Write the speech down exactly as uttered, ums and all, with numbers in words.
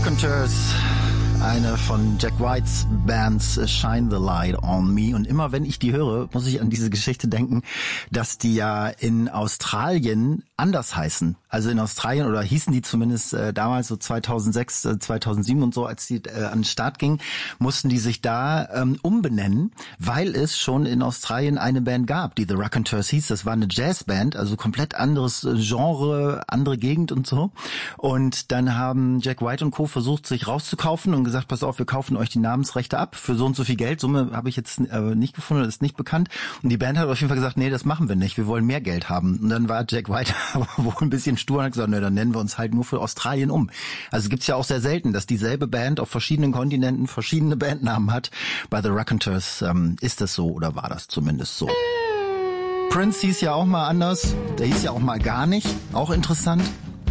Raconteurs, eine von Jack Whites Bands, Shine the Light on Me. Und immer wenn ich die höre, muss ich an diese Geschichte denken, dass die ja in Australien anders heißen. Also in Australien, oder hießen die zumindest äh, damals so zweitausendsechs, äh, zweitausendsieben und so, als die äh, an den Start gingen, mussten die sich da ähm, umbenennen, weil es schon in Australien eine Band gab, die The Raconteurs hieß. Das war eine Jazzband, also komplett anderes Genre, andere Gegend und so. Und dann haben Jack White und Co. versucht, sich rauszukaufen und gesagt, pass auf, wir kaufen euch die Namensrechte ab für so und so viel Geld. Summe habe ich jetzt äh, nicht gefunden, ist nicht bekannt. Und die Band hat auf jeden Fall gesagt, nee, das machen wir nicht, wir wollen mehr Geld haben. Und dann war Jack White wohl ein bisschen stur und hat gesagt, nee, dann nennen wir uns halt nur für Australien um. Also gibt's ja auch sehr selten, dass dieselbe Band auf verschiedenen Kontinenten verschiedene Bandnamen hat. Bei The Raconteurs ähm, ist das so, oder war das zumindest so. Prince hieß ja auch mal anders, der hieß ja auch mal gar nicht, auch interessant.